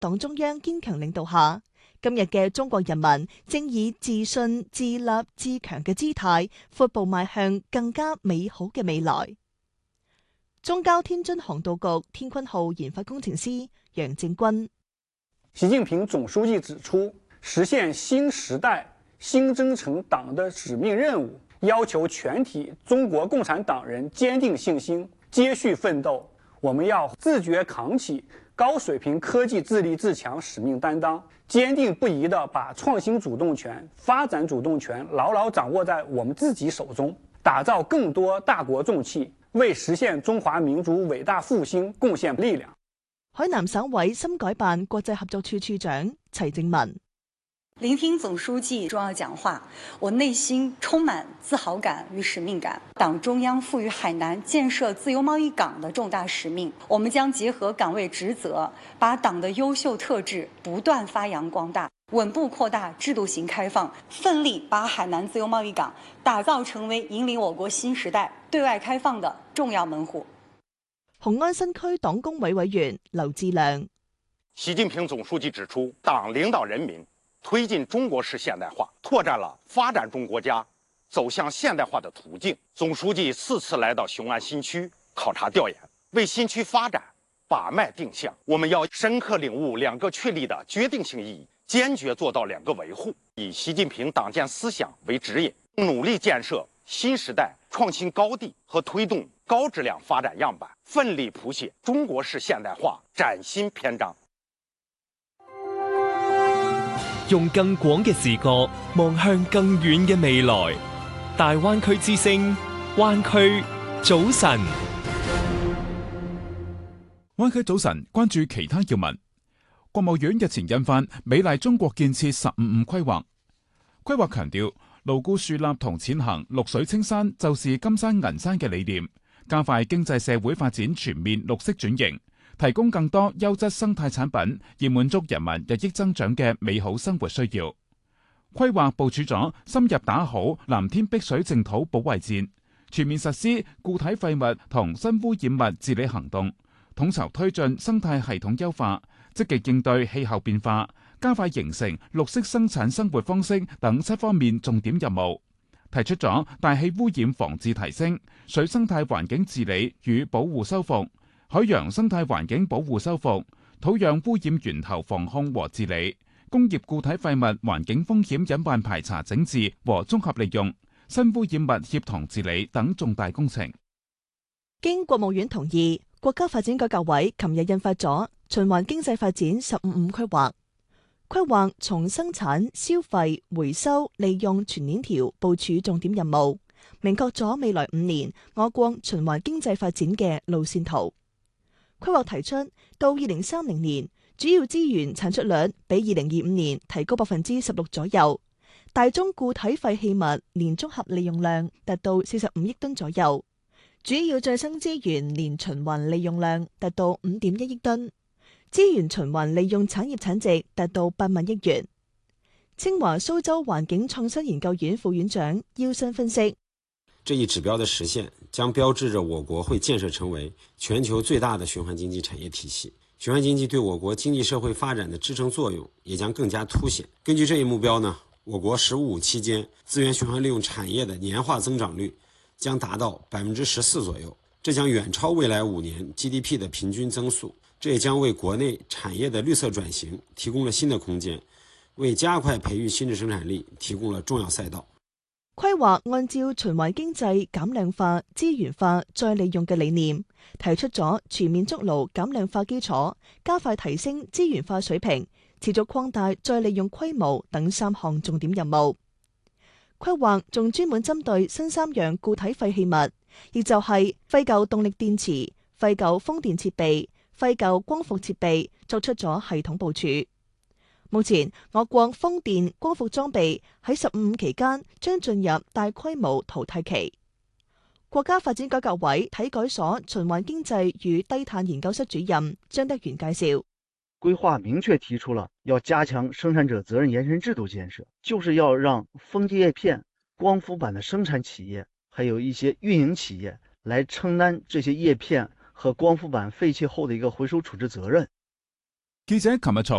黨中央堅強領導下，今日嘅中國人民正以自信、自立、自強嘅姿態，闊步邁向更加美好嘅未來。中交天津航道局天坤號研發工程師楊正軍。 習近平總書記指出，實現新時代新征程黨的使命任務，要求全體中國共產黨人堅定信心，接續奮鬥。我們要自覺扛起高水平科技自立自強使命擔當，堅定不移地把創新主動權、發展主動權牢牢掌握在我們自己手中，打造更多大國重器，為實現中華民族偉大復興貢獻力量。 海南省委深改辦國際合作處處長齊正文。 聆聽總書記重要講話，我內心充滿自豪感與使命感。黨中央賦予海南建設自由貿易港的重大使命，我們將結合崗位職責，把黨的優秀特質不斷發揚光大，穩步擴大制度型開放，奮力把海南自由貿易港打造成為引領我國新時代對外開放的重要門戶。 雄安新區黨工委委員劉志亮。 習近平總書記指出，黨領導人民推進中國式現代化，拓展了發展中國家走向現代化的途徑。總書記4次來到雄安新區考察調研，為新區發展把脈定向。我們要深刻領悟兩個確立的決定性意義，堅決做到兩個維護，以習近平黨建思想為指引，努力建設新時代創新高地和推動高質量發展樣板，奮力譜寫中國式現代化嶄新篇章。 用更廣嘅視角望向更遠嘅未來。大灣區之聲，灣區早晨。 灣區早晨，關注其他要聞。國務院日前印發《美麗中國建設15+5規劃》，規劃強調牢固樹立同踐行綠水青山就是金山銀山嘅理念，加快經濟社會發展全面綠色轉型，提供更多優質生態產品，以滿足人民日益增長嘅美好生活需要。規劃部署咗深入打好藍天碧水淨土保衛戰，全面實施固體廢物同新污染物治理行動，統籌推進生態系統優化，積極應對氣候變化，加快形成綠色生產生活方式等7方面重點任務。提出咗大氣污染防治提升、水生態環境治理與保護修復、海洋生態環境保護修復、土壤污染源頭防控和治理、工業固體廢物環境風險隱患排查整治和綜合利用、新污染物協同治理等重大工程。 經國務院同意，國家發展改革委琴日印發咗循環經濟發展15+5規劃。規劃從生產、消費、回收、利用全鏈條部署重點任務，明確咗未來5年我國循環經濟發展嘅路線圖。規劃提出，到2030年，主要資源產出率比2025年提高16%左右，大宗固體廢棄物年綜合利用量達到45億噸左右，主要再生資源年循環利用量達到5.1億噸。資源循環利用產業產值達到8萬億元。清華蘇州環境創新研究院副院長姚森分析， 這一指標的實現將標誌着我國會建設成為全球最大的循環經濟產業體系，循環經濟對我國經濟社會發展的支撐作用也將更加凸顯。根據這一目標呢，我國15期間資源循環利用產業的年化增長率將達到14%左右，這將遠超未來5年 GDP 的平均增速。這也將為國內產業的綠色轉型提供了新的空間，為加快培育新質生產力提供了重要賽道。 規劃按照循環經濟減量化、資源化、再利用嘅理念，提出咗全面築牢減量化基礎，加快提升資源化水平，持續擴大再利用規模等3項重點任務。規劃仲專門針對新3樣固體廢棄物，亦就係廢舊動力電池、廢舊風電設備、廢舊光伏設備作出咗系統部署。目前，我國風電、光伏裝備喺15期間將進入大規模淘汰期。國家發展改革委體改所循環經濟與低碳研究室主任張德元介紹， 規劃明確提出了要加強生產者責任延伸制度建設，就是要讓風機葉片、光伏板的生產企業，還有一些運營企業來承擔這些葉片和光伏板廢棄後的一個回收處置責任。 記者琴日從